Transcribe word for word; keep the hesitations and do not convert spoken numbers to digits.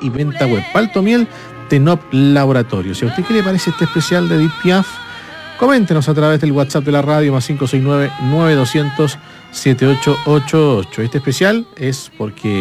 y venta web. Palto Miel, Tenop Laboratorio. Si a usted qué le parece este especial de Edith Piaf, coméntenos a través del WhatsApp de la radio más cinco seis nueve, nueve dos cero cero, siete ocho ocho ocho. Este especial es porque